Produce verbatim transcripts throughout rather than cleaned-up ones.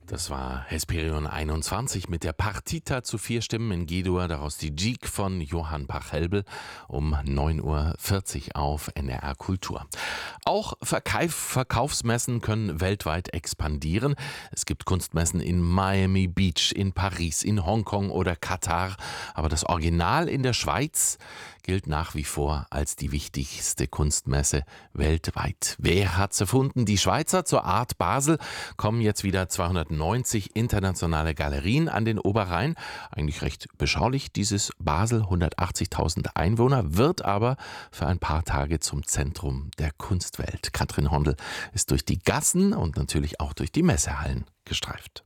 Das war Hesperion einundzwanzig mit der Partita zu vier Stimmen in G-Dur, daraus die Gigue von Johann Pachelbel um neun Uhr vierzig auf N D R Kultur. Auch Verkauf, Verkaufsmessen können weltweit expandieren. Es gibt Kunstmessen in Miami Beach, in Paris, in Hongkong oder Katar. Aber das Original in der Schweiz gilt nach wie vor als die wichtigste Kunstmesse weltweit. Wer hat's erfunden? Die Schweizer. Zur Art Basel kommen jetzt wieder zweihundertneunzig internationale Galerien an den Oberrhein. Eigentlich recht beschaulich, dieses Basel, hundertachtzigtausend Einwohner, wird aber für ein paar Tage zum Zentrum der Kunstwelt. Katrin Hondel ist durch die Gassen und natürlich auch durch die Messehallen gestreift.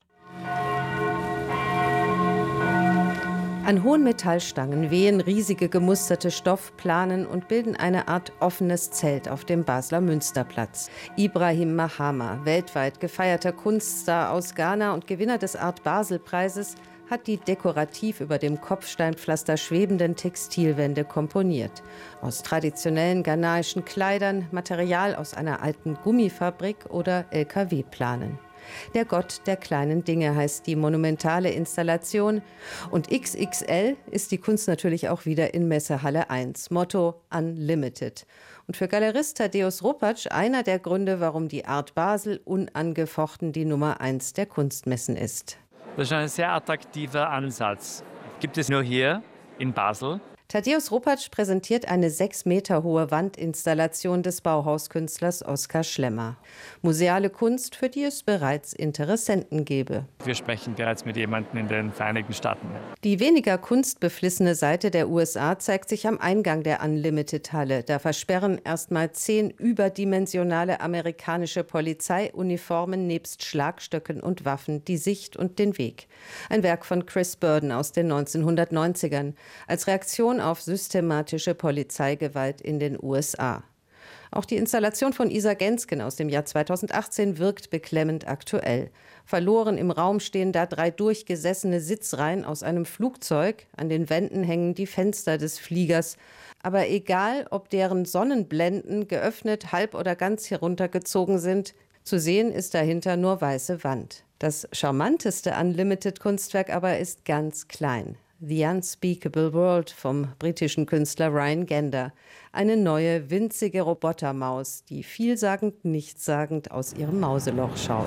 An hohen Metallstangen wehen riesige gemusterte Stoffplanen und bilden eine Art offenes Zelt auf dem Basler Münsterplatz. Ibrahim Mahama, weltweit gefeierter Kunststar aus Ghana und Gewinner des Art Basel-Preises, hat die dekorativ über dem Kopfsteinpflaster schwebenden Textilwände komponiert. Aus traditionellen ghanaischen Kleidern, Material aus einer alten Gummifabrik oder L K W-Planen. Der Gott der kleinen Dinge heißt die monumentale Installation. Und X X L ist die Kunst natürlich auch wieder in Messehalle eins. Motto Unlimited. Und für Galerist Tadeusz Ropacz einer der Gründe, warum die Art Basel unangefochten die Nummer eins der Kunstmessen ist. Das ist ein sehr attraktiver Ansatz. Gibt es nur hier in Basel. Tadeusz Ropacz präsentiert eine sechs Meter hohe Wandinstallation des Bauhauskünstlers Oskar Schlemmer. Museale Kunst, für die es bereits Interessenten gäbe. Wir sprechen bereits mit jemandem in den Vereinigten Staaten. Die weniger kunstbeflissene Seite der U S A zeigt sich am Eingang der Unlimited-Halle. Da versperren erstmal zehn überdimensionale amerikanische Polizeiuniformen nebst Schlagstöcken und Waffen die Sicht und den Weg. Ein Werk von Chris Burden aus den neunzehnhundertneunzigern. Als Reaktion auf systematische Polizeigewalt in den U S A. Auch die Installation von Isa Gensken aus dem Jahr zweitausendachtzehn wirkt beklemmend aktuell. Verloren im Raum stehen da drei durchgesessene Sitzreihen aus einem Flugzeug. An den Wänden hängen die Fenster des Fliegers. Aber egal, ob deren Sonnenblenden geöffnet, halb oder ganz heruntergezogen sind, zu sehen ist dahinter nur weiße Wand. Das charmanteste Unlimited-Kunstwerk aber ist ganz klein. The Unspeakable World vom britischen Künstler Ryan Gander. Eine neue, winzige Robotermaus, die vielsagend, nichtssagend aus ihrem Mauseloch schaut.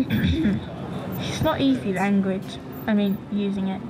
It's not easy, language. I mean, using it.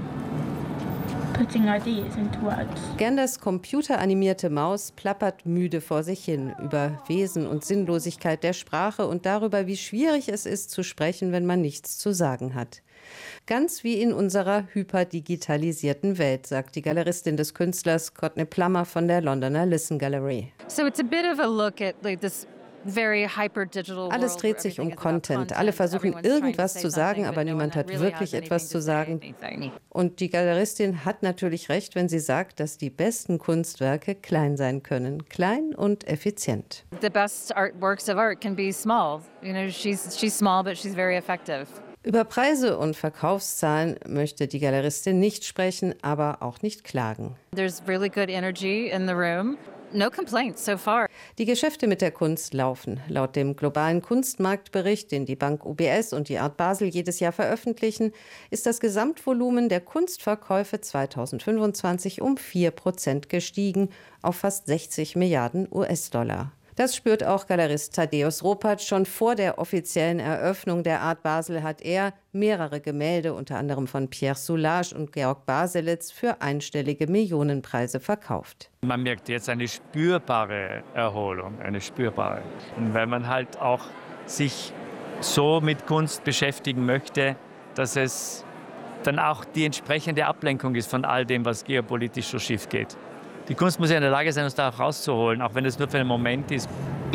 Putting ideas into words. Ganders computeranimierte Maus plappert müde vor sich hin über Wesen und Sinnlosigkeit der Sprache und darüber, wie schwierig es ist zu sprechen, wenn man nichts zu sagen hat. Ganz wie in unserer hyperdigitalisierten Welt, sagt die Galeristin des Künstlers Courtney Plummer von der Londoner Listen Gallery. So it's a bit of a look at like this very hyper digital. Alles dreht sich um Content. Alle versuchen irgendwas zu sagen, aber niemand hat wirklich etwas zu sagen. Und die Galeristin hat natürlich recht, wenn sie sagt, dass die besten Kunstwerke klein sein können. Klein und effizient. The best art works of art can be small. You know, she's she's small, but she's very effective. Über Preise und Verkaufszahlen möchte die Galeristin nicht sprechen, aber auch nicht klagen. There's really good energy in the room. No complaints so far. Die Geschäfte mit der Kunst laufen. Laut dem globalen Kunstmarktbericht, den die Bank U B S und die Art Basel jedes Jahr veröffentlichen, ist das Gesamtvolumen der Kunstverkäufe zweitausendfünfundzwanzig um vier Prozent gestiegen auf fast sechzig Milliarden U S-Dollar. Das spürt auch Galerist Tadeusz Ropacz. Schon vor der offiziellen Eröffnung der Art Basel hat er mehrere Gemälde, unter anderem von Pierre Soulages und Georg Baselitz, für einstellige Millionenpreise verkauft. Man merkt jetzt eine spürbare Erholung, eine spürbare. Und wenn man halt auch sich so mit Kunst beschäftigen möchte, dass es dann auch die entsprechende Ablenkung ist von all dem, was geopolitisch so schief geht. Die Kunst muss ja in der Lage sein, uns da auch rauszuholen, auch wenn es nur für einen Moment ist.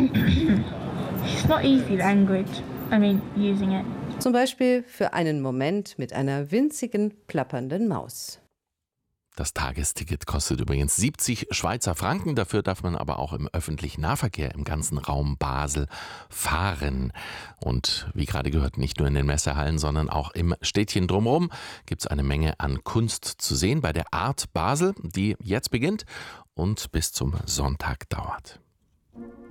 It's not easy, language. I mean, using it. Zum Beispiel für einen Moment mit einer winzigen, plappernden Maus. Das Tagesticket kostet übrigens siebzig Schweizer Franken. Dafür darf man aber auch im öffentlichen Nahverkehr im ganzen Raum Basel fahren. Und wie gerade gehört, nicht nur in den Messehallen, sondern auch im Städtchen drumherum gibt es eine Menge an Kunst zu sehen bei der Art Basel, die jetzt beginnt und bis zum Sonntag dauert.